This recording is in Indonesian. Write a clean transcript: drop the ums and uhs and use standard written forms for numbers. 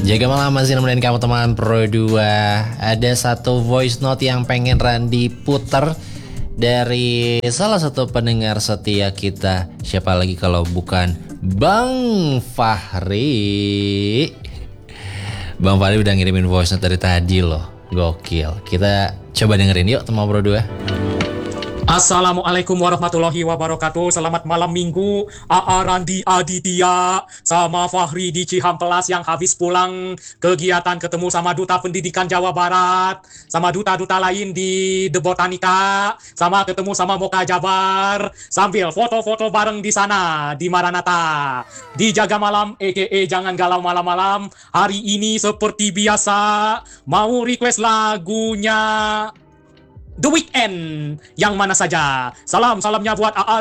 Jaga malam masih nemenin kamu teman Pro 2. Ada satu voice note yang pengen Randy puter dari salah satu pendengar setia kita. Siapa lagi kalau bukan Bang Fahri. Bang Fahri udah ngirimin voice note dari tadi loh. Gokil. Kita coba dengerin yuk teman Pro 2. Assalamualaikum warahmatullahi wabarakatuh. Selamat malam minggu. Randy Aditya sama Fahri di Cihampelas yang habis pulang kegiatan ketemu sama Duta Pendidikan Jawa Barat, sama duta-duta lain di The Botanica, sama ketemu sama Moka Jabar, sambil foto-foto bareng di sana di Maranatha. Di Jaga Malam Jangan Galau Malam-Malam. Hari ini seperti biasa mau request lagunya The Weeknd yang mana saja. Salamnya buat